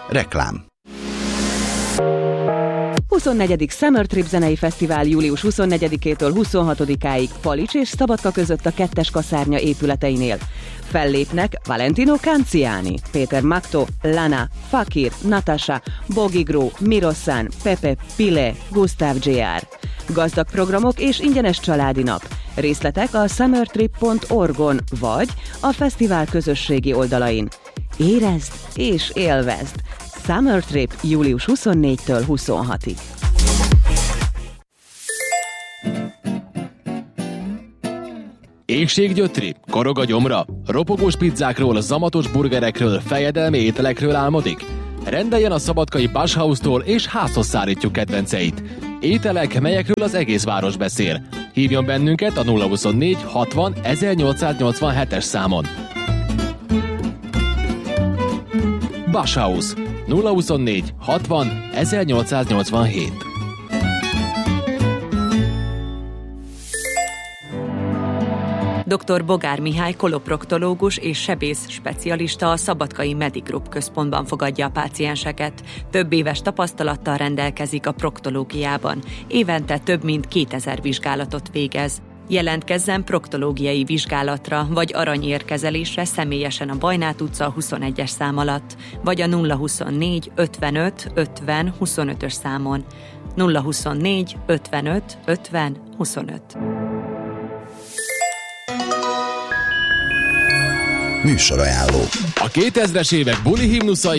Reklám. 24. Summer Trip zenei fesztivál július 24-től 26-áig Palics és Szabadka között a Kettes Kaszárnya épületeinél. Fellépnek Valentino Canciani, Péter Makto, Lana, Fakir, Natasha, Bogi Gro, Miroszán, Pepe, Pile, Gustav Jr. Gazdag programok és ingyenes családi nap. Részletek a summertrip.org-on vagy a fesztivál közösségi oldalain. Érezd és élvezd! Summer Trip július 24-től 26-ig. Éhséggyötri, korog a gyomra, ropogós pizzákról, zamatos burgerekről, fejedelmi ételekről álmodik? Rendeljen a szabadkai Basshaustól és házhoz szállítjuk kedvenceit. Ételek, melyekről az egész város beszél. Hívjon bennünket a 024 60 1887-es számon. Basshaus 024 60 1887. Dr. Bogár Mihály koloproktológus és sebész specialista a Szabadkai Medigroup központban fogadja a pácienseket. Több éves tapasztalattal rendelkezik a proktológiában. Évente több mint 2000 vizsgálatot végez. Jelentkezzen proktológiai vizsgálatra vagy aranyérkezelésre személyesen a Bajnát utca 21-es szám alatt, vagy a 024 55 50 25-ös számon. 024 55 50 25. Műsorajánló. A 2000-es évek buli himnuszai